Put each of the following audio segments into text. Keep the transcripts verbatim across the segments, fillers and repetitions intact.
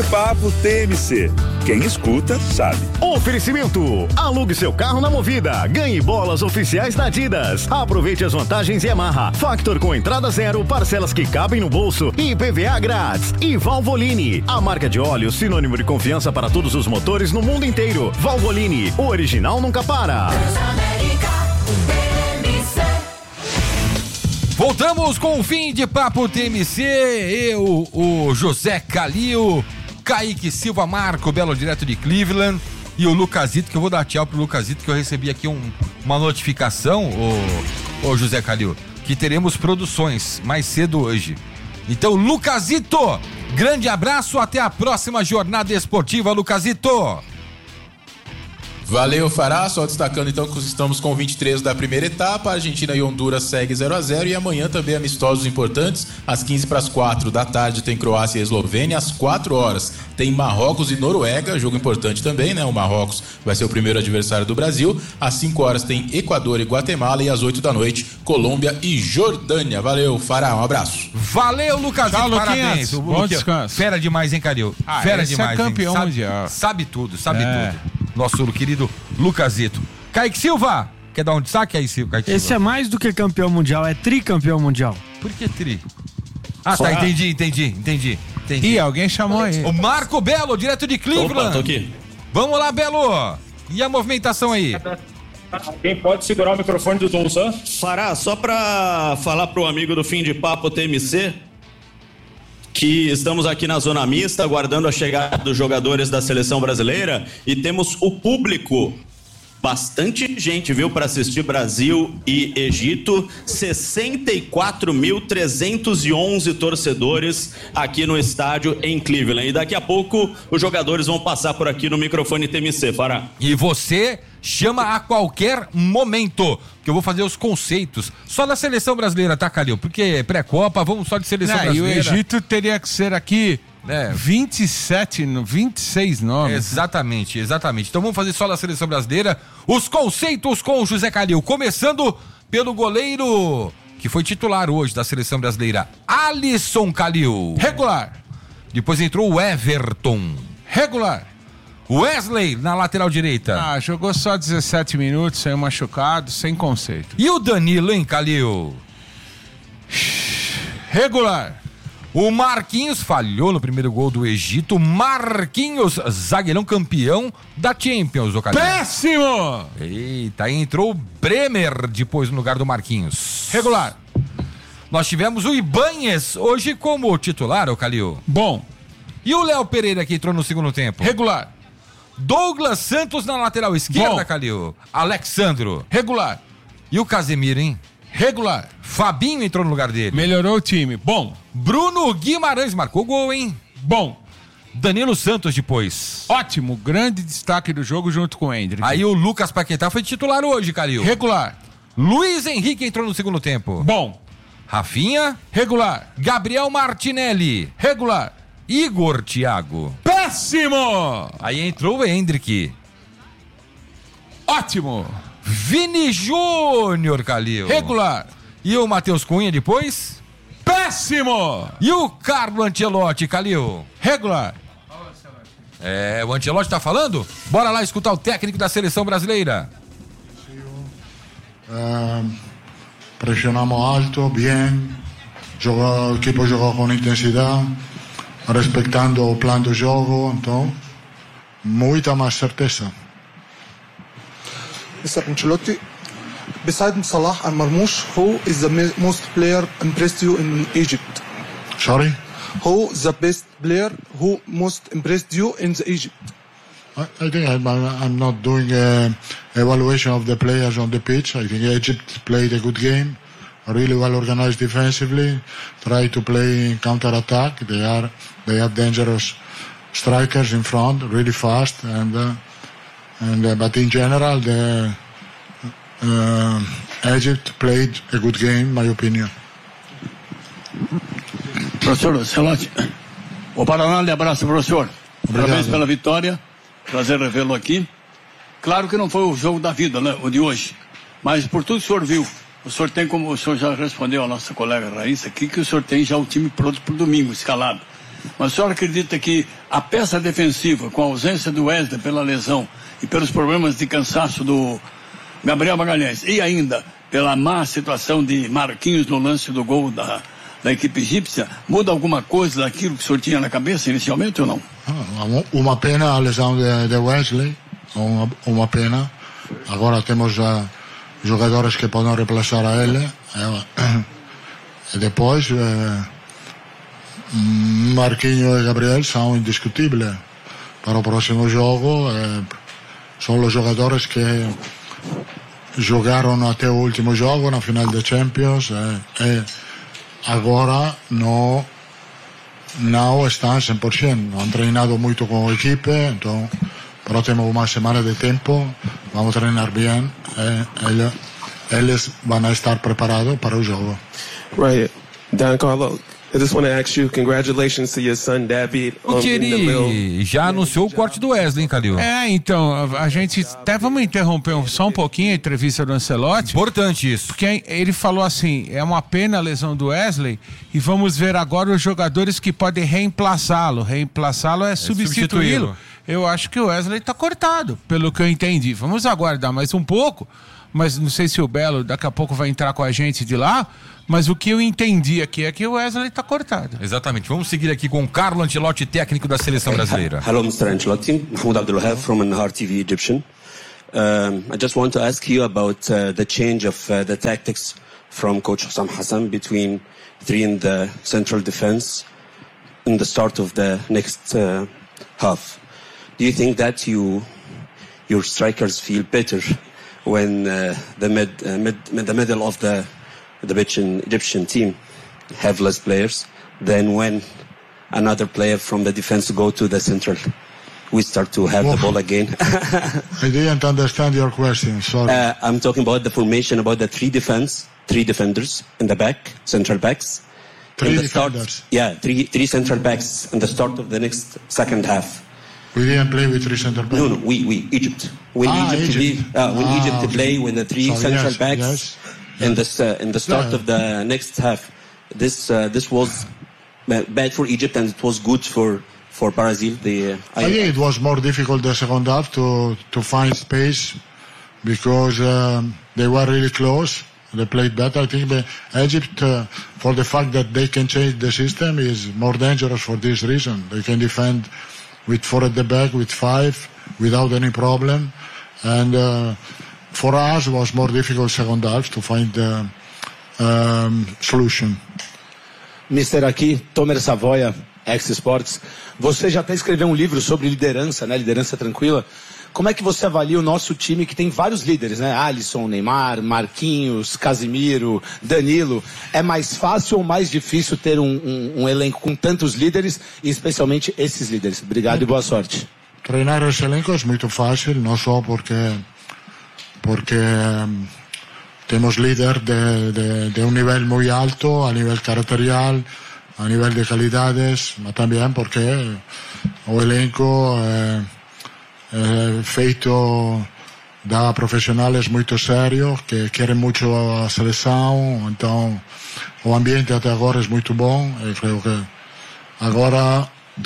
Papo T M C. Quem escuta, sabe. Oferecimento. Alugue seu carro na Movida. Ganhe bolas oficiais da Adidas. Aproveite as vantagens Yamaha. Factor com entrada zero, parcelas que cabem no bolso e I P V A grátis. E Valvoline, a marca de óleo sinônimo de confiança para todos os motores no mundo inteiro. Valvoline, o original nunca para. Voltamos com o fim de Papo T M C. Eu, o José Calil, Kaique Silva, Marco Belo, direto de Cleveland, e o Lucasito, que eu vou dar tchau pro Lucasito, que eu recebi aqui um, uma notificação, o, o José Calil, que teremos produções mais cedo hoje. Então, Lucasito, grande abraço, até a próxima jornada esportiva, Lucasito. Valeu, Fará, só destacando então que estamos com vinte e três da primeira etapa, a Argentina e Honduras segue zero a zero, e amanhã também amistosos importantes, às quinze para as quatro da tarde tem Croácia e Eslovênia, às quatro horas tem Marrocos e Noruega, jogo importante também, né? O Marrocos vai ser o primeiro adversário do Brasil, às cinco horas tem Equador e Guatemala, e às oito da noite Colômbia e Jordânia. Valeu, Fará, um abraço. Valeu, Lucas, parabéns. Bom descanso. Fera demais, hein, Calil? Ah, Fera esse demais, é campeão hein? Sabe, mundial. Sabe tudo, sabe É. tudo. Nosso querido Lucasito. Kaique Silva, quer dar um destaque aí, Silva? Kaique Esse Silva. é mais do que campeão mundial, é tricampeão mundial. Por que tri? Ah, Só- tá, entendi, entendi, entendi, entendi. Ih, alguém chamou aí. O Marco Belo, direto de Cleveland. Opa, tô aqui. Vamos lá, Belo. E a movimentação aí? Quem pode segurar o microfone do Tom San? Fará, só pra falar pro amigo do Fim de Papo T M C que estamos aqui na zona mista aguardando a chegada dos jogadores da seleção brasileira e temos o público, bastante gente, viu, para assistir Brasil e Egito, sessenta e quatro mil trezentos e onze torcedores aqui no estádio em Cleveland, e daqui a pouco os jogadores vão passar por aqui no microfone T M C, Fará. E você chama a qualquer momento, que eu vou fazer os conceitos só da seleção brasileira, tá, Calil? Porque pré-copa, vamos só de seleção Não, brasileira. e o Egito teria que ser aqui É. vinte e sete, vinte e seis nomes. Exatamente, exatamente. Então vamos fazer só da seleção brasileira os conceitos com o José Calil, começando pelo goleiro que foi titular hoje da seleção brasileira, Alisson Calil. Regular. Depois entrou o Everton. Regular. Wesley na lateral direita. Ah, jogou só dezessete minutos, saiu machucado, sem conceito. E o Danilo, hein, Calil? Regular. O Marquinhos falhou no primeiro gol do Egito. Marquinhos, zagueirão campeão da Champions, o Calil. Péssimo! Eita, entrou o Bremer depois no lugar do Marquinhos. Regular. Nós tivemos o Ibanez hoje como titular, o Calil. Bom. E o Léo Pereira que entrou no segundo tempo? Regular. Douglas Santos na lateral esquerda, Bom. Calil. Alexandro. Regular. E o Casemiro, hein? Regular. Fabinho entrou no lugar dele. Melhorou o time. Bom. Bruno Guimarães marcou gol, hein? Bom. Danilo Santos depois. Ótimo. Grande destaque do jogo junto com o Hendrick. Aí o Lucas Paquetá foi titular hoje, Calil. Regular. Luiz Henrique entrou no segundo tempo. Bom. Rafinha. Regular. Gabriel Martinelli. Regular. Igor Thiago. Péssimo! Aí entrou o Hendrick. Ótimo! Vini Júnior, Calil. Regular. E o Matheus Cunha depois? Péssimo! E o Carlo Ancelotti, Calil? Regular. É, o Ancelotti tá falando? Bora lá escutar o técnico da seleção brasileira. Uh, presionamos alto, bien. Jogó, o equipo jogou com intensidade, respeitando o plano do jogo, então, muita mais certeza. Mister Ancelotti, besides Salah and Marmoush, who is the most player impressed you in Egypt? Sorry? Who the best player who most impressed you in the Egypt? I, I think I'm, I'm not doing uh, evaluation of the players on the pitch. I think Egypt played a good game, really well organized defensively, try to play counter attack. They are they have dangerous strikers in front, really fast, and uh, and uh, but in general, the uh, Egypt played a good game, in my opinion. Professor Ancelotti, o Paraná lhe abraça, professor. Obrigado. Parabéns pela vitória. Prazer revê-lo aqui. Claro que não foi o jogo da vida, né, o de hoje. Mas por tudo que o senhor viu, o senhor tem, como o senhor já respondeu à nossa colega Raíssa aqui, que o senhor tem já o time pronto para o domingo, escalado. Mas o senhor acredita que a peça defensiva, com a ausência do Wesley pela lesão e pelos problemas de cansaço do Gabriel Magalhães, e ainda pela má situação de Marquinhos no lance do gol da, da equipe egípcia, muda alguma coisa daquilo que o senhor tinha na cabeça inicialmente ou não? Uma pena a lesão de, de Wesley, uma, uma pena. Agora temos uh, jogadores que podem reemplaçar a ele. Uh, e depois, uh, Marquinhos e Gabriel são indiscutíveis para o próximo jogo. Uh, são os jogadores que jogaram até o último jogo na final da Champions uh, e agora não, não estão cem por cento. Han treinado muito com a equipe, então pero temos uma semana de tempo, vamos treinar bem, e eles vão estar preparados para o jogo. Right, Dan Carlo, I just want to ask you, congratulations to your son David. Porque ele já anunciou o corte do Wesley, hein, Calil? É, então, a, a gente até vamos interromper só um pouquinho a entrevista do Ancelotti. Importante isso. Porque ele falou assim, é uma pena a lesão do Wesley e vamos ver agora os jogadores que podem reemplaçá-lo. Reemplaçá-lo é, é substituí-lo. Eu acho que o Wesley está cortado, pelo que eu entendi. Vamos aguardar mais um pouco, mas não sei se o Belo daqui a pouco vai entrar com a gente de lá, mas o que eu entendi aqui é que o Wesley está cortado. Exatamente. Vamos seguir aqui com o Carlo Ancelotti, técnico da seleção brasileira. Hello, mister Ancelotti. Mahmoud Abdulwahab from An-Nahar T V Egyptian. Um, I just want to ask you about uh, the change of uh, the tactics from Coach Hussam Hassan between three in the central defense in the start of the next uh, half. Do you think that you, your strikers feel better when uh, the mid, uh, mid, mid, the middle of the the Egyptian, Egyptian team have less players than when another player from the defense go to the central? We start to have well, the ball again. I didn't understand your question. Sorry. Uh, I'm talking about the formation, about the three defense, three defenders in the back, central backs. Three the defenders. Start, yeah, three three central backs in the start of the next second half. We didn't play with three central backs. No, no, we we Egypt. When ah, Egypt, Egypt. Be, uh, when ah, Egypt okay. play with the three so central yes, backs yes, in yes. the uh, in the start yeah. of the next half, this uh, this was bad for Egypt and it was good for for Brazil. The uh, I, I think it was more difficult the second half to to find space because um, they were really close. They played better. I think the Egypt, uh, for the fact that they can change the system, is more dangerous for this reason. They can defend with four at the back, with five, without any problem. And uh, for us, it was more difficult second half to find the um, solution. mister aqui, Tomer Savoia, X-Sports. Você já até escreveu um livro sobre liderança, né? Liderança tranquila. Como é que você avalia o nosso time que tem vários líderes, né? Alisson, Neymar, Marquinhos, Casimiro, Danilo. É mais fácil ou mais difícil ter um, um, um elenco com tantos líderes e especialmente esses líderes? Obrigado e boa sorte. Treinar esse elenco é muito fácil, não só porque porque um, temos líderes de, de, de um nível muito alto, a nível caracterial, a nível de qualidades, mas também porque o elenco é, é feito da profissionais muito sérios que querem muito a seleção, então o ambiente até agora é muito bom e creio que agora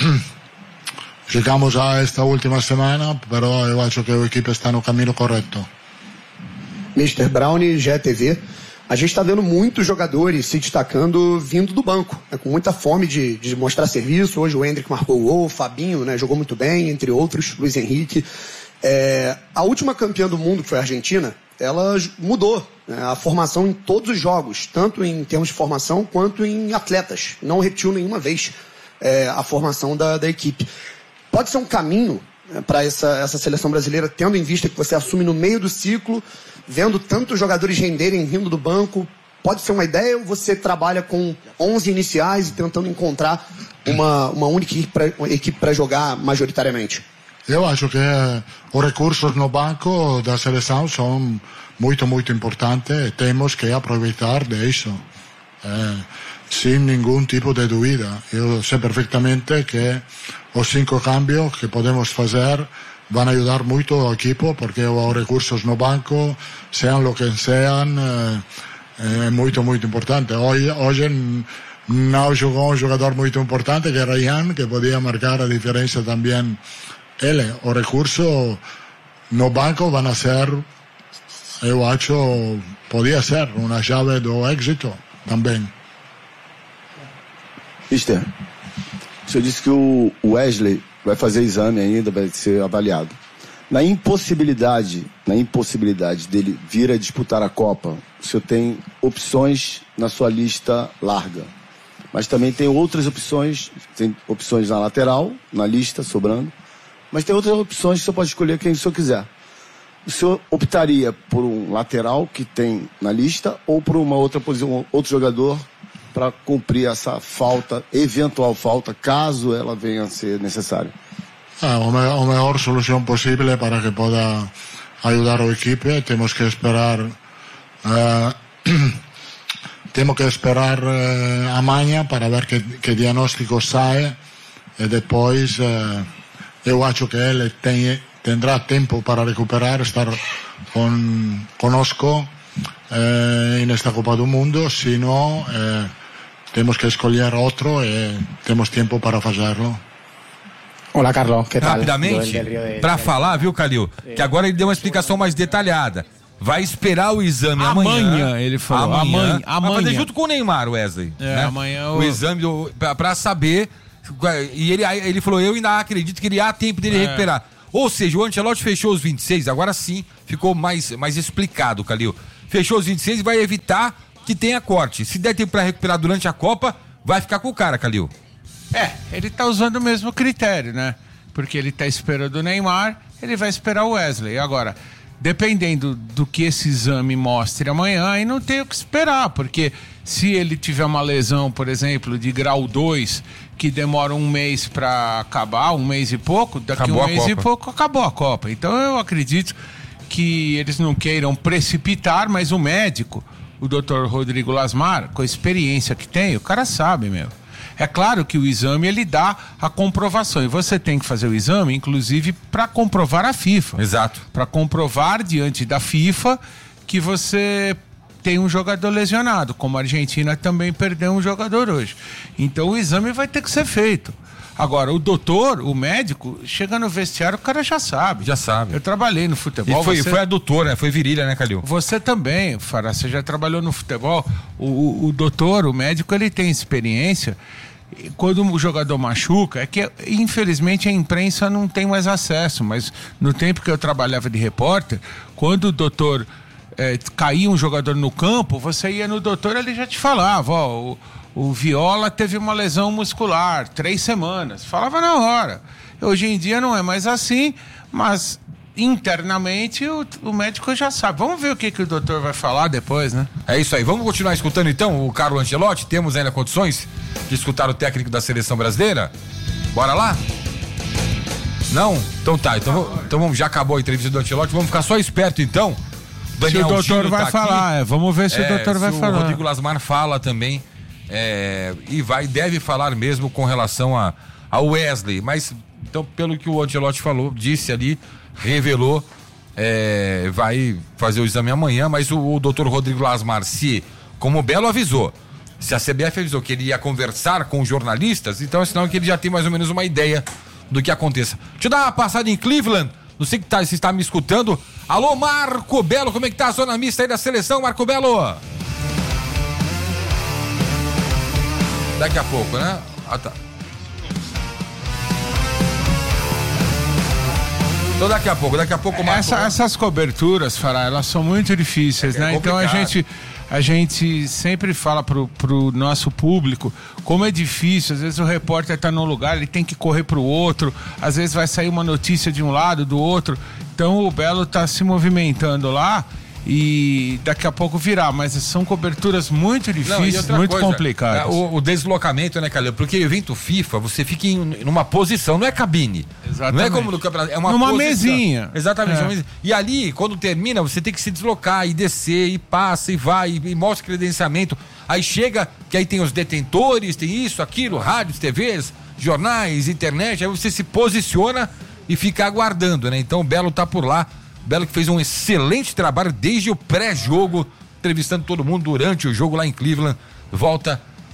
chegamos a esta última semana, pero eu acho que a equipe está no caminho correto. mister Brown, G E T V. A gente está vendo muitos jogadores se destacando vindo do banco, né, com muita fome de, de mostrar serviço. Hoje o Endrick marcou o gol, o Fabinho, né, jogou muito bem, entre outros, Luiz Henrique. É, a última campeã do mundo, que foi a Argentina, ela mudou, né, a formação em todos os jogos, tanto em termos de formação quanto em atletas. Não repetiu nenhuma vez é, a formação da, da equipe. Pode ser um caminho, né, para essa, essa seleção brasileira, tendo em vista que você assume no meio do ciclo, vendo tantos jogadores renderem vindo do banco, pode ser uma ideia ou você trabalha com onze iniciais e tentando encontrar uma, uma única equipe para jogar majoritariamente? Eu acho que os recursos no banco da seleção são muito, muito importantes e temos que aproveitar disso, eh, sem nenhum tipo de dúvida. Eu sei perfeitamente que os cinco cambios que podemos fazer van a ayudar mucho al equipo porque los recursos no banco, sean lo que sean, es eh, muy, muy importante. Hoy, hoy não jogou um jogador muito importante, que é Ryan, que podia marcar a diferença também. Ele, o recurso no banco vai ser, eu acho, podia ser uma chave do êxito também. Mister, o senhor disse que o Wesley vai fazer exame ainda, vai ser avaliado. Na impossibilidade, na impossibilidade dele vir a disputar a Copa, o senhor tem opções na sua lista larga, mas também tem outras opções, tem opções na lateral, na lista, sobrando, mas tem outras opções que o senhor pode escolher quem o senhor quiser. O senhor optaria por um lateral que tem na lista ou por uma outra posição, outro jogador para cumprir essa falta, eventual falta, caso ela venha a ser necessária? Ah, a mejor solución posible para que pueda ayudar al equipo. Tenemos que esperar uh, tenemos que esperar uh, amanhã para ver que, que diagnóstico sai e depois uh, eu acho que ele tem, tendrá tempo para recuperar, estar con, conosco uh, nesta Copa do Mundo, se não uh, temos que escolher outro e temos tempo para fazerlo. Olá, Carlos, que tal? Rapidamente, para falar, viu, Calil, que agora ele deu uma explicação mais detalhada. Vai esperar o exame amanhã. Amanhã, ele falou. Amanhã. Amanhã. Vai fazer junto com o Neymar, Wesley. É, né? Amanhã o... o exame do, pra, pra saber. E ele, ele falou, eu ainda acredito que ele há tempo dele é. recuperar. Ou seja, o Ancelotti fechou os vinte e seis, agora sim ficou mais, mais explicado, Calil. Fechou os vinte e seis e vai evitar que tenha corte. Se der tempo pra recuperar durante a Copa, vai ficar com o cara, Calil. É, ele tá usando o mesmo critério, né? Porque ele tá esperando o Neymar, ele vai esperar o Wesley. Agora, dependendo do que esse exame mostre amanhã, aí não tem o que esperar, porque se ele tiver uma lesão, por exemplo, de grau dois, que demora um mês para acabar, um mês e pouco, daqui acabou um mês Copa. e pouco acabou a Copa. Então eu acredito que eles não queiram precipitar, mas o médico, o doutor Rodrigo Lasmar, com a experiência que tem, o cara sabe, meu. É claro que o exame, ele dá a comprovação, e você tem que fazer o exame, inclusive, para comprovar a FIFA. Exato. Para comprovar diante da FIFA que você tem um jogador lesionado, como a Argentina também perdeu um jogador hoje. Então o exame vai ter que ser feito. Agora, o doutor, o médico, chega no vestiário, o cara já sabe. Já sabe. Eu trabalhei no futebol. E foi, você... foi adutor, né? Foi virilha, né, Calil? Você também, Fará, você já trabalhou no futebol. O, o, o doutor, o médico, ele tem experiência. Quando o jogador machuca, é que infelizmente a imprensa não tem mais acesso, mas no tempo que eu trabalhava de repórter, quando o doutor é, caía um jogador no campo, você ia no doutor, ele já te falava, ó, o, o Viola teve uma lesão muscular, três semanas, falava na hora. Hoje em dia não é mais assim, mas internamente o, o médico já sabe. Vamos ver o que, que o doutor vai falar depois, né? É isso aí. Vamos continuar escutando então o Carlo Ancelotti? Temos ainda condições de escutar o técnico da seleção brasileira? Bora lá? Não? Então tá. Então, então vamos, já acabou a entrevista do Ancelotti. Vamos ficar só esperto então. Daniel se o doutor Gino vai tá falar, é, vamos ver se é, o doutor vai se falar. O Rodrigo Lasmar fala também. É, e vai, deve falar mesmo com relação a, a Wesley. Mas, então, pelo que o Ancelotti falou, disse ali, revelou, é, vai fazer o exame amanhã, mas o, o doutor Rodrigo Lasmar, se, como o Belo avisou, se a C B F avisou que ele ia conversar com os jornalistas, então é sinal que ele já tem mais ou menos uma ideia do que aconteça. Deixa eu dar uma passada em Cleveland, não sei que tá, se está me escutando. Alô, Marco Belo, como é que tá a zona mista aí da seleção, Marco Belo? Daqui a pouco, né? Ah, tá. Então daqui a pouco, daqui a pouco mais. Essa, essas coberturas, Fará, elas são muito difíceis, é, né? É então a gente, a gente sempre fala pro, pro nosso público como é difícil. Às vezes o repórter tá num lugar, ele tem que correr pro outro, às vezes vai sair uma notícia de um lado, do outro. Então o Belo tá se movimentando lá e daqui a pouco virá, mas são coberturas muito difíceis, não, muito coisa, complicadas. O, o deslocamento, né, Calil? Porque evento FIFA, você fica em numa posição, não é cabine. Exatamente. Não é como no campeonato, é uma numa posição. mesinha. Exatamente. É. Uma mesinha. E ali, quando termina, você tem que se deslocar e descer, e passa, e vai, e, e mostra credenciamento. Aí chega, que aí tem os detentores, tem isso, aquilo, rádios, T Vs, jornais, internet, aí você se posiciona e fica aguardando, né? Então o Belo tá por lá. Belo que fez um excelente trabalho desde o pré-jogo, entrevistando todo mundo durante o jogo lá em Cleveland. Volta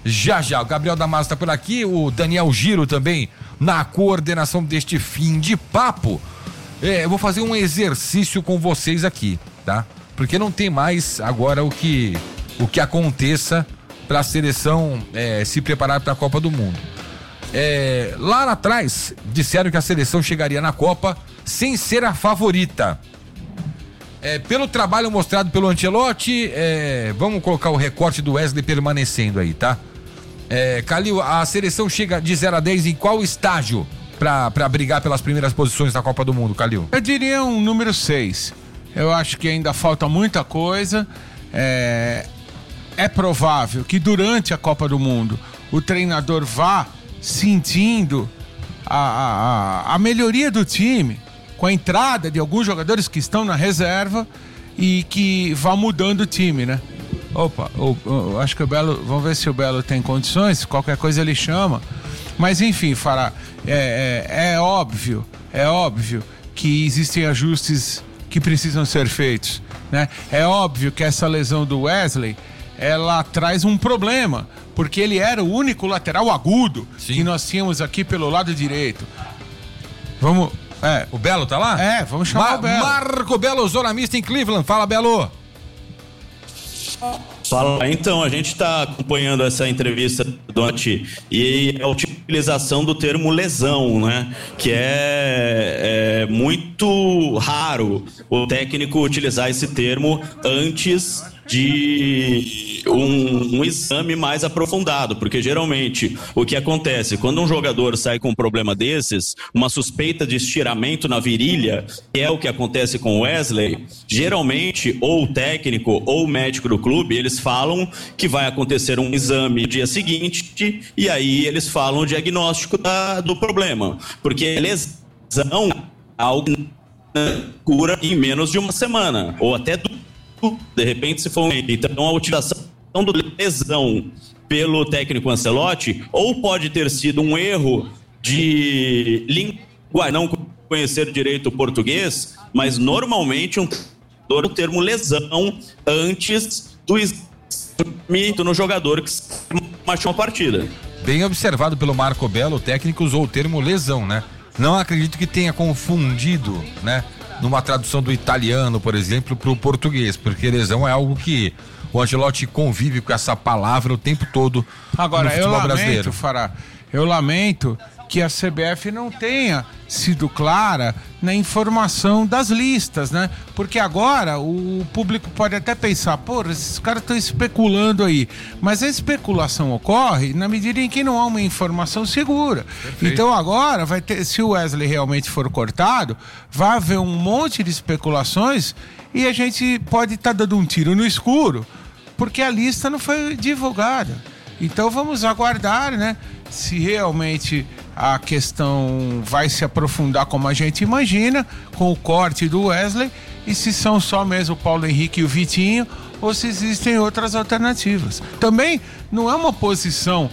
já já. O Gabriel Damasio está por aqui, o Daniel Giro também na coordenação deste fim de papo. É, eu vou fazer um exercício com vocês aqui, tá? Porque não tem mais agora o que, o que aconteça para a seleção é, se preparar para a Copa do Mundo. É, lá atrás disseram que a seleção chegaria na Copa sem ser a favorita. É, pelo trabalho mostrado pelo Ancelotti, é, vamos colocar o recorte do Wesley permanecendo aí, tá? É, Calil, a seleção chega de zero a dez em qual estágio pra, pra brigar pelas primeiras posições da Copa do Mundo, Calil? Eu diria um número seis. Eu acho que ainda falta muita coisa. É, é provável que durante a Copa do Mundo o treinador vá sentindo a, a, a melhoria do time com a entrada de alguns jogadores que estão na reserva e que vá mudando o time, né? Opa, eu, eu acho que o Belo, vamos ver se o Belo tem condições, qualquer coisa ele chama. Mas enfim, Fará, é, é, é óbvio, é óbvio que existem ajustes que precisam ser feitos, né? É óbvio que essa lesão do Wesley, ela traz um problema, porque ele era o único lateral agudo Sim. que nós tínhamos aqui pelo lado direito. Vamos... É. O Belo tá lá? É, vamos chamar Ma- o Belo. Marco Belo, zona mista em Cleveland. Fala, Belo. Fala, então, a gente está acompanhando essa entrevista do Ati e a utilização do termo lesão, né? Que é, é muito raro o técnico utilizar esse termo antes de um, um exame mais aprofundado, porque geralmente o que acontece quando um jogador sai com um problema desses, uma suspeita de estiramento na virilha, que é o que acontece com o Wesley, geralmente ou o técnico ou o médico do clube, eles falam que vai acontecer um exame no dia seguinte e aí eles falam o diagnóstico da, do problema, porque lesão é algo que cura em menos de uma semana ou até duas. De repente, se for um... Então, a utilização do lesão pelo técnico Ancelotti ou pode ter sido um erro de língua, não conhecer direito o português, mas normalmente um termo lesão antes do exame no jogador que machucou a partida. Bem observado pelo Marco Belo, o técnico usou o termo lesão, né? Não acredito que tenha confundido, né? Numa tradução do italiano, por exemplo, para o português, porque lesão é algo que o Ancelotti convive com essa palavra o tempo todo. Agora, no futebol eu lamento, brasileiro. Fará, eu lamento que a C B F não tenha sido clara na informação das listas, né? Porque agora o público pode até pensar, pô, esses caras estão especulando aí, mas a especulação ocorre na medida em que não há uma informação segura. Perfeito. Então agora vai ter, se o Wesley realmente for cortado, vai haver um monte de especulações e a gente pode estar tá dando um tiro no escuro, porque a lista não foi divulgada. Então vamos aguardar, né? Se realmente a questão vai se aprofundar como a gente imagina, com o corte do Wesley, e se são só mesmo o Paulo Henrique e o Vitinho, ou se existem outras alternativas. Também não é uma posição,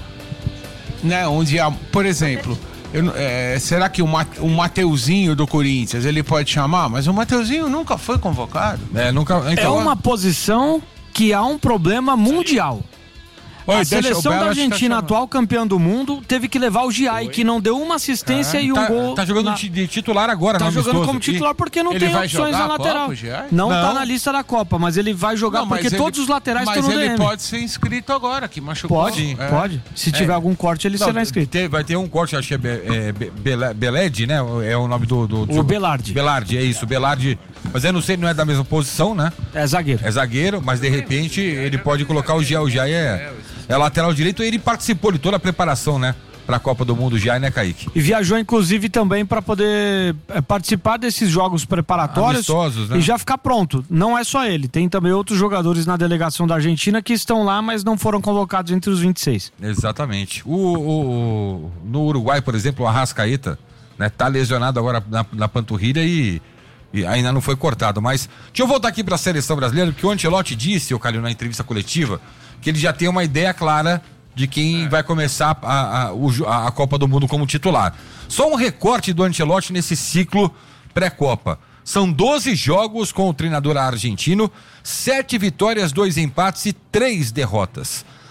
né, onde há, por exemplo, eu, é, será que o, Mate, o Mateuzinho do Corinthians, ele pode chamar? Mas o Mateuzinho nunca foi convocado. É, nunca, então... é uma posição que há um problema mundial. Oi, a seleção da Argentina, tá atual campeã do mundo, teve que levar o Giai, que não deu uma assistência é, e um tá, gol. Tá jogando na... de titular agora, Tá jogando amistoso. Como titular porque não ele tem opções na lateral. Copa, não, não tá na lista lista da Copa, mas ele vai jogar não, porque ele... todos os laterais estão no D M. Mas ele pode ser inscrito agora, que machucou. Pode, é. pode. Se tiver é. algum corte, ele não, será inscrito. Tem, vai ter um corte, acho que é, Be, é Be, Beled, né? É o nome do... do, do o Belardi. Belardi, é isso, Belardi. Mas eu não sei, não é da mesma posição, né? É zagueiro. É zagueiro, mas de repente ele pode colocar o Giai. O Giai é, é lateral direito. Ele participou de toda a preparação, né? Pra Copa do Mundo, Giai, né, Kaique? E viajou, inclusive, também para poder é, participar desses jogos preparatórios. Amistosos, né? E já ficar pronto. Não é só ele. Tem também outros jogadores na delegação da Argentina que estão lá, mas não foram convocados entre os vinte e seis. Exatamente. O, o, o, no Uruguai, por exemplo, o Arrascaeta, né? Tá lesionado agora na, na panturrilha e... E ainda não foi cortado, mas deixa eu voltar aqui para a seleção brasileira, porque o Ancelotti disse, o Calil, na entrevista coletiva, que ele já tem uma ideia clara de quem é. vai começar a, a, a Copa do Mundo como titular. Só um recorte do Ancelotti nesse ciclo pré-Copa. São doze jogos com o treinador argentino, sete vitórias, dois empates e três derrotas.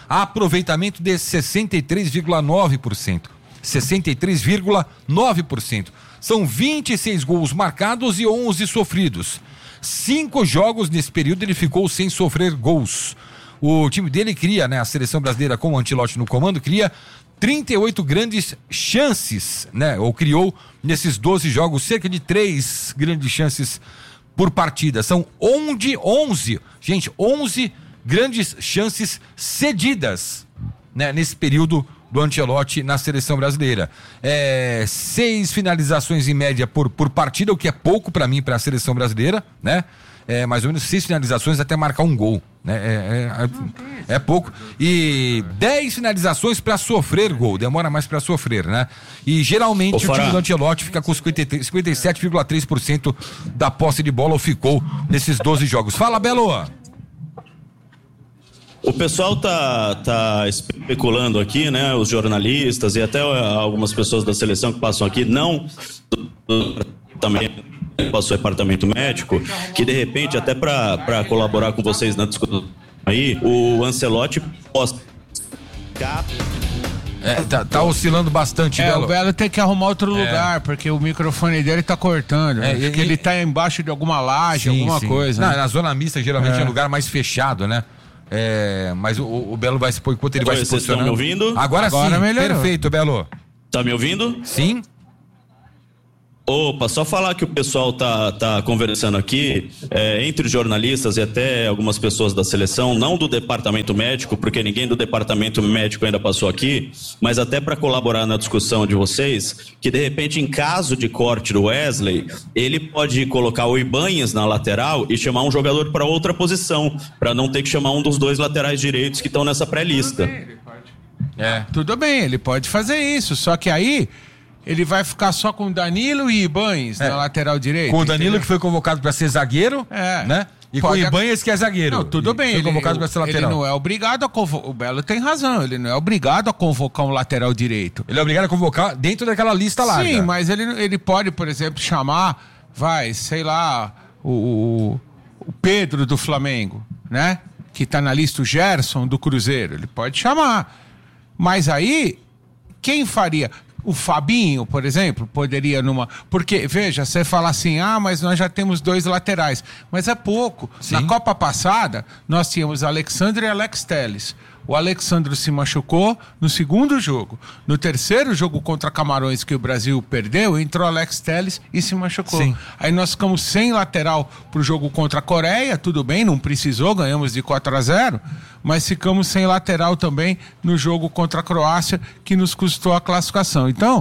aproveitamento de sessenta e três vírgula nove por cento. sessenta e três vírgula nove por cento. São vinte e seis gols marcados e onze sofridos. Cinco jogos nesse período ele ficou sem sofrer gols. O time dele cria, né, a seleção brasileira com o Ancelotti no comando, cria trinta e oito grandes chances, né, ou criou nesses doze jogos cerca de três grandes chances por partida. São onze, onze, gente, onze grandes chances cedidas, né, nesse período do Ancelotti na seleção brasileira. É, seis finalizações em média por, por partida, o que é pouco para mim, para a seleção brasileira, né? É, mais ou menos seis finalizações até marcar um gol, né? É, é, é pouco. E dez finalizações para sofrer gol, demora mais para sofrer, né? E geralmente o time do Ancelotti fica com cinquenta e sete vírgula três por cento da posse de bola, ou ficou nesses doze jogos. Fala, Belo! O pessoal tá, tá especulando aqui, né? Os jornalistas e até algumas pessoas da seleção que passam aqui, não também passou o departamento médico, que de repente, até para colaborar com vocês na discussão aí, o Ancelotti possa... É, tá, tá oscilando bastante, é, Belo. O Belo tem que arrumar outro é. lugar, porque o microfone dele tá cortando. É, porque e, ele tá embaixo de alguma laje, sim, alguma sim. coisa. Não, né? Na zona mista, geralmente é, é um lugar mais fechado, né? É, mas o, o Belo vai se pôr enquanto ele Oi, vai se posicionando. Vocês estão me ouvindo? Agora, Agora sim, melhorou. Perfeito, Belo. Tá me ouvindo? Sim. Opa, só falar que o pessoal tá, tá conversando aqui, é, entre os jornalistas e até algumas pessoas da seleção, não do departamento médico, porque ninguém do departamento médico ainda passou aqui, mas até para colaborar na discussão de vocês, que de repente, em caso de corte do Wesley, ele pode colocar o Ibanhas na lateral e chamar um jogador para outra posição, para não ter que chamar um dos dois laterais direitos que estão nessa pré-lista. É, tudo bem, ele pode fazer isso, só que aí ele vai ficar só com Danilo e Ibanhas é. na lateral direita. Com o Danilo, entendeu? Que foi convocado para ser zagueiro, é. né? E pode... com o Ibanhas, que é zagueiro. Não, tudo bem. Foi ele, convocado para ser lateral. Ele não é obrigado a convocar. O Belo tem razão, ele não é obrigado a convocar um lateral direito. Ele é obrigado a convocar dentro daquela lista lá. Sim, mas ele, ele pode, por exemplo, chamar, vai, sei lá, o, o Pedro do Flamengo, né? Que tá na lista, o Gerson do Cruzeiro. Ele pode chamar. Mas aí, quem faria? O Fabinho, por exemplo, poderia numa... Porque, veja, você fala assim, ah, mas nós já temos dois laterais. Mas é pouco. Sim. Na Copa passada, nós tínhamos Alexandre e Alex Telles. O Alexandre se machucou no segundo jogo. No terceiro jogo contra Camarões, que o Brasil perdeu, entrou Alex Telles e se machucou. Sim. Aí nós ficamos sem lateral pro jogo contra a Coreia, tudo bem, não precisou, ganhamos de quatro a zero, mas ficamos sem lateral também no jogo contra a Croácia, que nos custou a classificação. Então,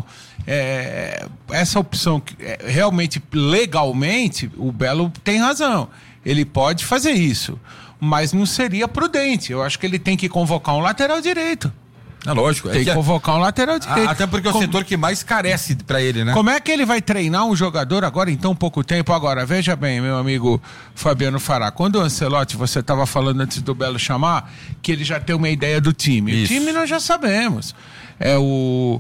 é, essa opção, é, realmente, legalmente, o Belo tem razão. Ele pode fazer isso, mas não seria prudente. Eu acho que ele tem que convocar um lateral direito. É lógico. Tem é que, que convocar um lateral direito. Até porque é o Com... setor que mais carece pra ele, né? Como é que ele vai treinar um jogador agora em tão pouco tempo? Agora, veja bem, meu amigo Fabiano Fará, quando o Ancelotti, você estava falando antes do Belo chamar, que ele já tem uma ideia do time. Isso. O time nós já sabemos. É o...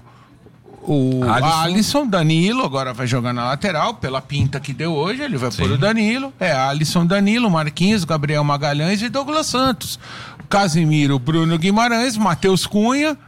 O Alisson. Alisson, Danilo, agora vai jogar na lateral, pela pinta que deu hoje, ele vai Sim. pôr o Danilo. É, Alisson, Danilo, Marquinhos, Gabriel Magalhães e Douglas Santos. Casimiro, Bruno Guimarães, Matheus Cunha,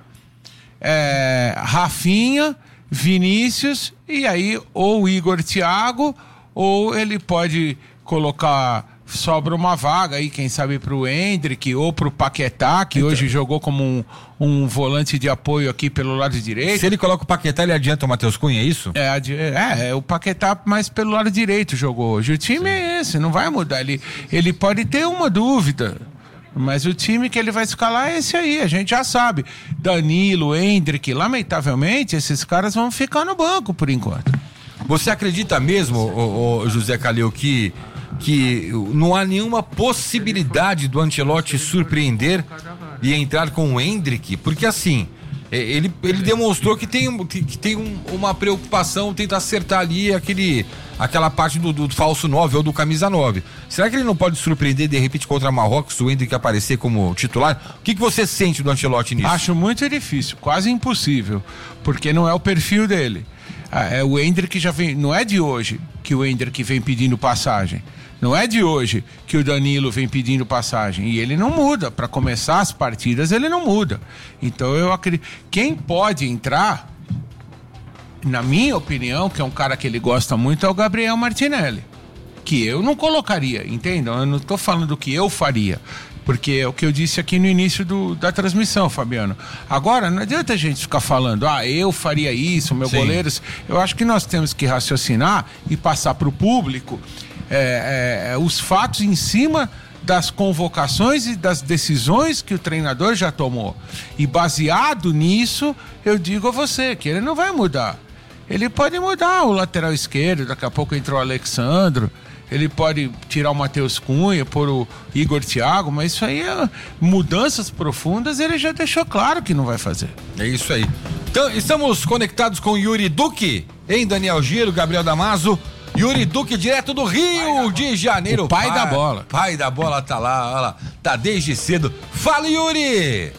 é, Rafinha, Vinícius, e aí ou Igor Thiago, ou ele pode colocar... Sobra uma vaga aí, quem sabe pro Hendrick ou pro Paquetá, que então, hoje jogou como um, um volante de apoio aqui pelo lado direito. Se ele coloca o Paquetá, ele adianta o Matheus Cunha, é isso? É, é, é o Paquetá mais pelo lado direito jogou hoje. O time Sim. é esse, não vai mudar. Ele, ele pode ter uma dúvida, mas o time que ele vai escalar é esse aí, a gente já sabe. Danilo, Hendrick, lamentavelmente, esses caras vão ficar no banco por enquanto. Você acredita mesmo, ô, ô, José Calil, que que não há nenhuma possibilidade do Ancelotti surpreender e entrar com o Hendrick? Porque assim, ele, ele demonstrou que tem, que tem um, uma preocupação, tenta acertar ali aquele, aquela parte do, do falso nove ou do camisa nove. Será que ele não pode surpreender de repente contra Marrocos, o Hendrick aparecer como titular? O que, que você sente do Ancelotti nisso? Acho muito difícil, quase impossível, porque não é o perfil dele. É, o Endrick já vem, não é de hoje que o Endrick vem pedindo passagem. Não é de hoje que o Danilo vem pedindo passagem. E ele não muda. Para começar as partidas, ele não muda. Então eu acredito. Quem pode entrar, na minha opinião, que é um cara que ele gosta muito, é o Gabriel Martinelli. Que eu não colocaria, entendam? Eu não estou falando do que eu faria. Porque é o que eu disse aqui no início do, da transmissão, Fabiano. Agora, não adianta a gente ficar falando, ah, eu faria isso, meu goleiro. Eu acho que nós temos que raciocinar e passar para o público é, é, os fatos em cima das convocações e das decisões que o treinador já tomou. E baseado nisso, eu digo a você que ele não vai mudar. Ele pode mudar o lateral esquerdo, daqui a pouco entrou o Alexandro. Ele pode tirar o Matheus Cunha, pôr o Igor Thiago, mas isso aí é mudanças profundas, ele já deixou claro que não vai fazer. É isso aí. Então, estamos conectados com Yuri Duque, hein, Daniel Giro, Gabriel Damaso. Yuri Duque, direto do Rio de Janeiro. O pai, pai da bola. Pai da bola tá lá, olha lá, tá desde cedo. Fala, Yuri!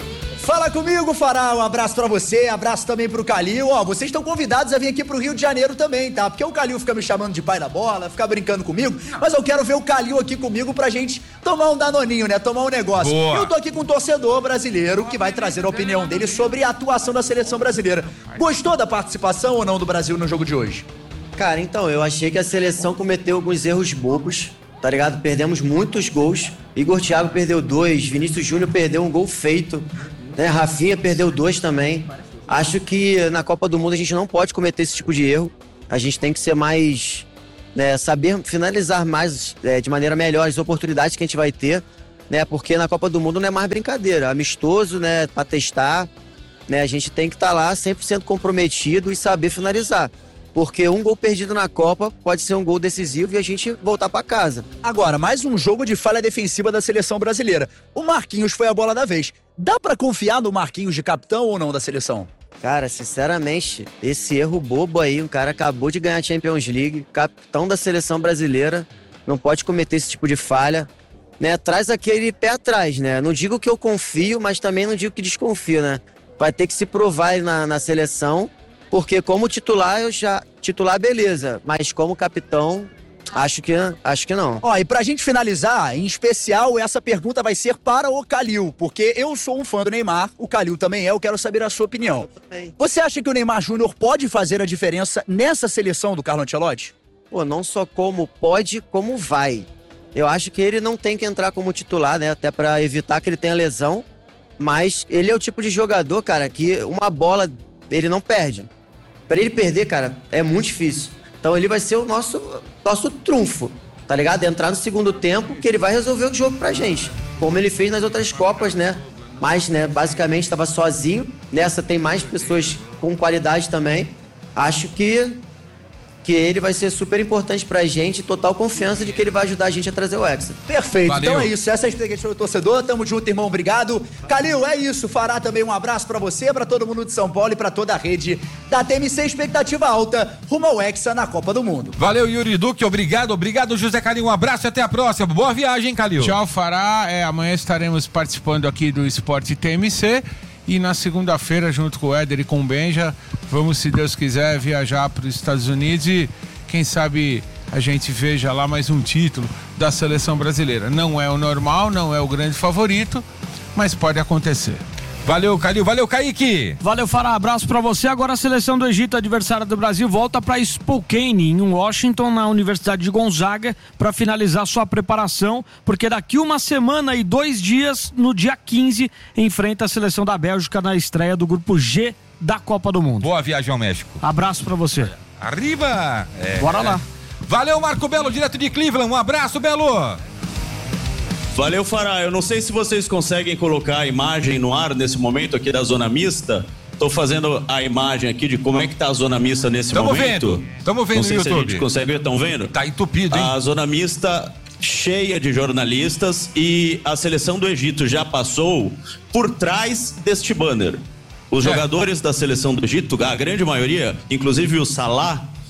Fala comigo, Fará, um abraço pra você, abraço também pro Calil. Ó, vocês estão convidados a vir aqui pro Rio de Janeiro também, tá? Porque o Calil fica me chamando de pai da bola, fica brincando comigo, mas eu quero ver o Calil aqui comigo pra gente tomar um danoninho, né? Tomar um negócio. Boa. Eu tô aqui com um torcedor brasileiro que vai trazer a opinião dele sobre a atuação da seleção brasileira. Gostou da participação ou não do Brasil no jogo de hoje? Cara, então, eu achei que a seleção cometeu alguns erros bobos, tá ligado? Perdemos muitos gols. Igor Thiago perdeu dois, Vinícius Júnior perdeu um gol feito. Né, Rafinha perdeu dois também. Acho que na Copa do Mundo a gente não pode cometer esse tipo de erro. A gente tem que ser mais, né, saber finalizar mais, é, de maneira melhor as oportunidades que a gente vai ter, né? Porque na Copa do Mundo não é mais brincadeira, amistoso, né? Para testar, né? A gente tem que estar tá lá cem por cento comprometido e saber finalizar. Porque um gol perdido na Copa pode ser um gol decisivo e a gente voltar para casa. Agora, mais um jogo de falha defensiva da seleção brasileira. O Marquinhos foi a bola da vez. Dá pra confiar no Marquinhos de capitão ou não da seleção? Cara, sinceramente, esse erro bobo aí, um cara acabou de ganhar a Champions League, capitão da seleção brasileira, não pode cometer esse tipo de falha, né? Traz aquele pé atrás, né? Não digo que eu confio, mas também não digo que desconfio, né? Vai ter que se provar na, na seleção, porque como titular, eu já... Titular, beleza, mas como capitão... Acho que, acho que não. Ó, e pra gente finalizar, em especial, essa pergunta vai ser para o Calil, porque eu sou um fã do Neymar, o Calil também é, eu quero saber a sua opinião. Você acha que o Neymar Júnior pode fazer a diferença nessa seleção do Carlo Ancelotti? Pô, não só como pode, como vai. Eu acho que ele não tem que entrar como titular, né, até pra evitar que ele tenha lesão, mas ele é o tipo de jogador, cara, que uma bola ele não perde. Pra ele perder, cara, é muito difícil. Então ele vai ser o nosso, nosso trunfo, tá ligado? Entrar no segundo tempo, que ele vai resolver o jogo pra gente. Como ele fez nas outras Copas, né? Mas, né, basicamente estava sozinho. Nessa tem mais pessoas com qualidade também. Acho que, que ele vai ser super importante pra gente. Total confiança de que ele vai ajudar a gente a trazer o Hexa. Perfeito, Valeu. Então é isso. Essa é a explicação do torcedor. Tamo junto, irmão. Obrigado. Calil, é isso. Fará também um abraço pra você, pra todo mundo de São Paulo e pra toda a rede da T M C. Expectativa alta rumo ao Hexa na Copa do Mundo. Valeu, Yuri Duque. Obrigado. Obrigado, José Calil. Um abraço e até a próxima. Boa viagem, Calil. Tchau, Fará. É, amanhã estaremos participando aqui do Esporte T M C. E na segunda-feira, junto com o Éder e com o Benja, vamos, se Deus quiser, viajar para os Estados Unidos e quem sabe a gente veja lá mais um título da seleção brasileira. Não é o normal, não é o grande favorito, mas pode acontecer. Valeu, Calil. Valeu, Kaique. Valeu, Fará. Abraço pra você. Agora a seleção do Egito, adversária do Brasil, volta pra Spokane, em Washington, na Universidade de Gonzaga, pra finalizar sua preparação, porque daqui uma semana e dois dias, no dia quinze, enfrenta a seleção da Bélgica na estreia do Grupo G da Copa do Mundo. Boa viagem ao México. Abraço pra você. Arriba! É, Bora lá. Valeu, Marco Belo, direto de Cleveland. Um abraço, Belo. Valeu, Fará. Eu não sei se vocês conseguem colocar a imagem no ar nesse momento aqui da zona mista. Tô fazendo a imagem aqui de como é que tá a zona mista nesse Tamo momento. Vendo. Tamo vendo não sei no se YouTube. a gente consegue ver, estão vendo? Tá entupido, hein? A zona mista cheia de jornalistas e a seleção do Egito já passou por trás deste banner. Os é. jogadores da seleção do Egito, a grande maioria, inclusive o Salah,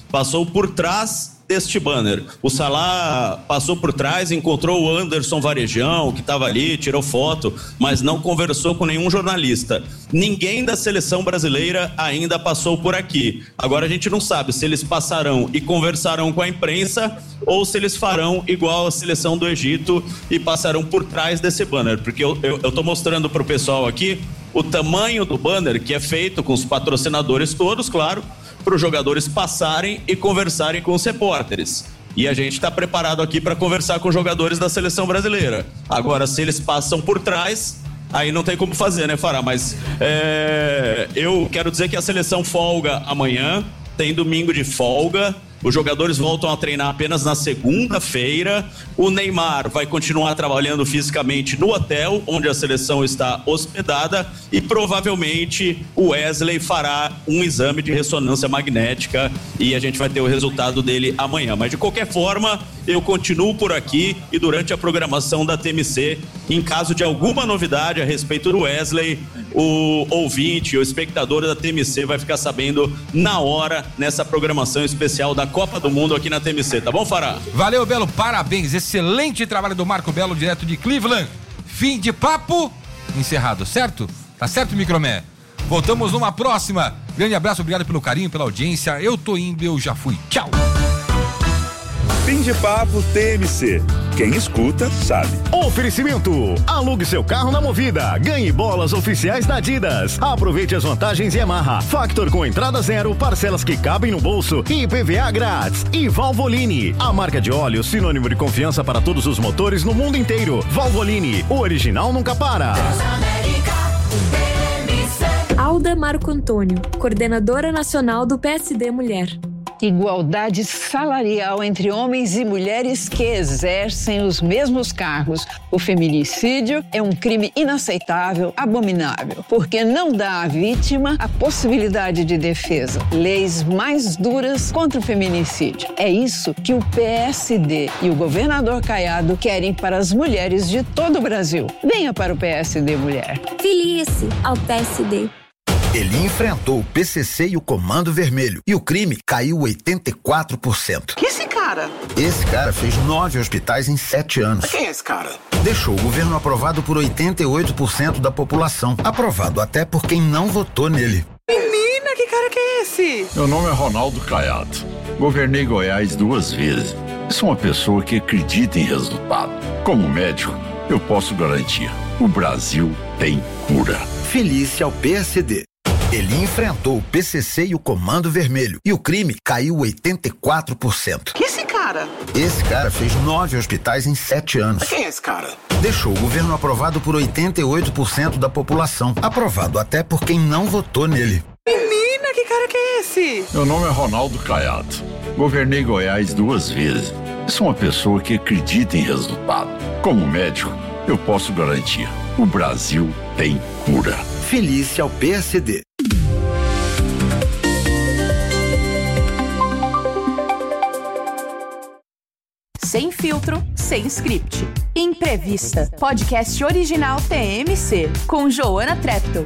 passou por trás deste banner. O Salah passou por trás, encontrou o Anderson Varejão, que estava ali, tirou foto, mas não conversou com nenhum jornalista. Ninguém da seleção brasileira ainda passou por aqui. Agora a gente não sabe se eles passarão e conversarão com a imprensa ou se eles farão igual a seleção do Egito e passarão por trás desse banner, porque eu, eu, eu tô mostrando pro pessoal aqui o tamanho do banner, que é feito com os patrocinadores todos, claro, para os jogadores passarem e conversarem com os repórteres. E a gente está preparado aqui para conversar com os jogadores da seleção brasileira. Agora, se eles passam por trás, aí não tem como fazer, né, Fará? Mas é, eu quero dizer que a seleção folga amanhã, tem domingo de folga. Os jogadores voltam a treinar apenas na segunda-feira. O Neymar vai continuar trabalhando fisicamente no hotel onde a seleção está hospedada e provavelmente o Wesley fará um exame de ressonância magnética e a gente vai ter o resultado dele amanhã. Mas de qualquer forma, eu continuo por aqui e durante a programação da T M C, em caso de alguma novidade a respeito do Wesley, o ouvinte, o espectador da T M C vai ficar sabendo na hora nessa programação especial da Copa do Mundo aqui na T M C, tá bom, Fará? Valeu, Belo, parabéns, excelente trabalho do Marco Belo, direto de Cleveland. Fim de papo encerrado, certo? Tá certo, Micromé? Voltamos numa próxima. Grande abraço, obrigado pelo carinho, pela audiência. Eu tô indo, eu já fui. Tchau. Fim de papo T M C. Quem escuta, sabe. Oferecimento. Alugue seu carro na Movida. Ganhe bolas oficiais da Adidas. Aproveite as vantagens Yamaha. Factor com entrada zero, parcelas que cabem no bolso e I P V A grátis. E Valvoline, a marca de óleo sinônimo de confiança para todos os motores no mundo inteiro. Valvoline, o original nunca para. Alda Marco Antônio, coordenadora nacional do P S D Mulher. Igualdade salarial entre homens e mulheres que exercem os mesmos cargos. O feminicídio é um crime inaceitável, abominável, porque não dá à vítima a possibilidade de defesa. Leis mais duras contra o feminicídio. É isso que o P S D e o governador Caiado querem para as mulheres de todo o Brasil. Venha para o P S D Mulher. Filie-se ao P S D. Ele enfrentou o P C C e o Comando Vermelho e o crime caiu oitenta e quatro por cento. Que esse cara? Esse cara fez nove hospitais em sete anos. Quem é esse cara? Deixou o governo aprovado por oitenta e oito por cento da população. Aprovado até por quem não votou nele. Menina, que cara que é esse? Meu nome é Ronaldo Caiado. Governei Goiás duas vezes. Sou uma pessoa que acredita em resultado. Como médico, eu posso garantir: o Brasil tem cura. Filie-se ao P S D. Ele enfrentou o P C C e o Comando Vermelho e o crime caiu oitenta e quatro por cento. Que esse cara? Esse cara fez nove hospitais em sete anos. Quem é esse cara? Deixou o governo aprovado por oitenta e oito por cento da população. Aprovado até por quem não votou nele. Menina, que cara que é esse? Meu nome é Ronaldo Caiado. Governei Goiás duas vezes. Sou uma pessoa que acredita em resultado. Como médico, eu posso garantir: o Brasil tem cura. Filie-se ao P S D. Sem filtro, sem script. Imprevista, podcast original T M C, com Joana Treptow.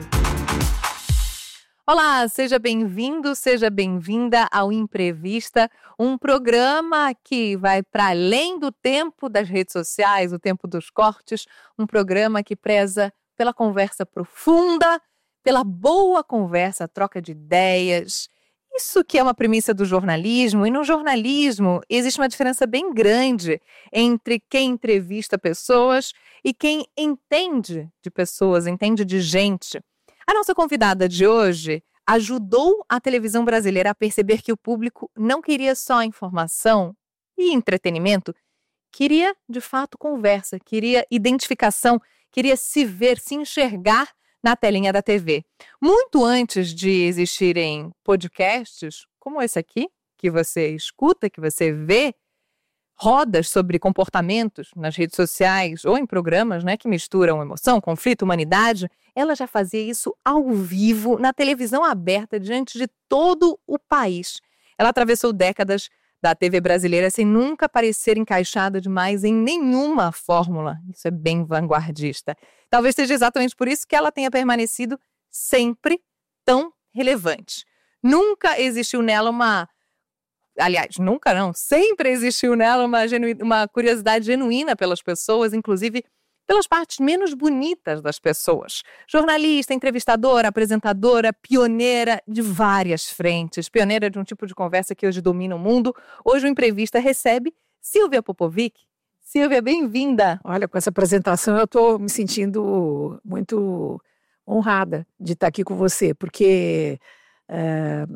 Olá, seja bem-vindo, seja bem-vinda ao Imprevista, um programa que vai para além do tempo das redes sociais, o tempo dos cortes, um programa que preza pela conversa profunda, pela boa conversa, troca de ideias. Isso que é uma premissa do jornalismo, e no jornalismo existe uma diferença bem grande entre quem entrevista pessoas e quem entende de pessoas, entende de gente. A nossa convidada de hoje ajudou a televisão brasileira a perceber que o público não queria só informação e entretenimento, queria, de fato, conversa, queria identificação, queria se ver, se enxergar na telinha da T V. Muito antes de existirem podcasts como esse aqui, que você escuta, que você vê, rodas sobre comportamentos nas redes sociais ou em programas, né, que misturam emoção, conflito, humanidade, ela já fazia isso ao vivo, na televisão aberta, diante de todo o país. Ela atravessou décadas da T V brasileira sem nunca parecer encaixada demais em nenhuma fórmula. Isso é bem vanguardista. Talvez seja exatamente por isso que ela tenha permanecido sempre tão relevante. Nunca existiu nela uma aliás, nunca não, sempre existiu nela uma, genu... uma curiosidade genuína pelas pessoas, inclusive pelas partes menos bonitas das pessoas. Jornalista, entrevistadora, apresentadora, pioneira de várias frentes, pioneira de um tipo de conversa que hoje domina o mundo. Hoje o Imprevista recebe Silvia Popovic. Silvia, bem-vinda. Olha, com essa apresentação eu estou me sentindo muito honrada de estar aqui com você, porque é,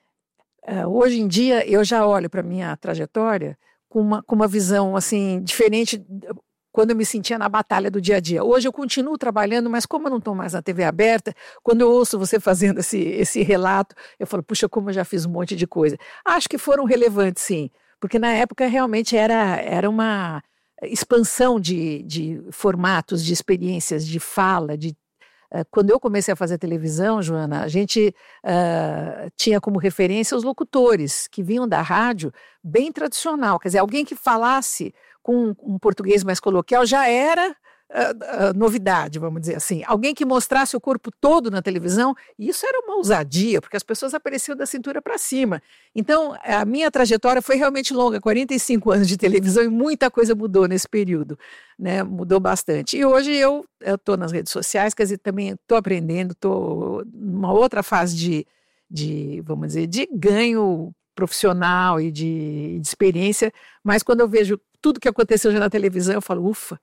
é, hoje em dia eu já olho para a minha trajetória com uma, com uma visão assim, diferente quando eu me sentia na batalha do dia a dia. Hoje eu continuo trabalhando, mas como eu não estou mais na T V aberta, quando eu ouço você fazendo esse, esse relato, eu falo, puxa, como eu já fiz um monte de coisa. Acho que foram relevantes, sim, porque na época realmente era, era uma expansão de, de formatos, de experiências, de fala, de uh, quando eu comecei a fazer televisão, Joana, a gente uh, tinha como referência os locutores que vinham da rádio bem tradicional, quer dizer, alguém que falasse com um português mais coloquial já era uh, uh, novidade, vamos dizer assim. Alguém que mostrasse o corpo todo na televisão, isso era uma ousadia, porque as pessoas apareciam da cintura para cima. Então, a minha trajetória foi realmente longa, quarenta e cinco anos de televisão, e muita coisa mudou nesse período, né? Mudou bastante. E hoje eu estou nas redes sociais, quer dizer, também estou aprendendo, estou numa outra fase de, de, vamos dizer, de ganho profissional e de, de experiência, mas quando eu vejo tudo que aconteceu já na televisão, eu falo, ufa,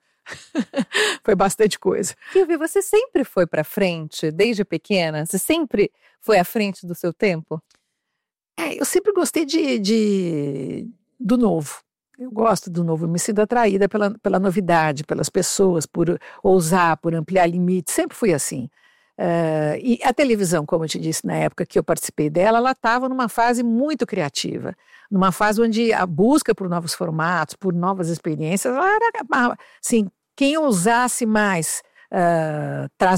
foi bastante coisa. Silvia, você sempre foi para frente, desde pequena? Você sempre foi à frente do seu tempo? É, eu sempre gostei de, de, do novo. Eu gosto do novo, eu me sinto atraída pela, pela novidade, pelas pessoas, por ousar, por ampliar limites, sempre fui assim. Uh, e a televisão, como eu te disse na época que eu participei dela, ela estava numa fase muito criativa, numa fase onde a busca por novos formatos, por novas experiências, ela era, assim, quem ousasse mais uh, trazer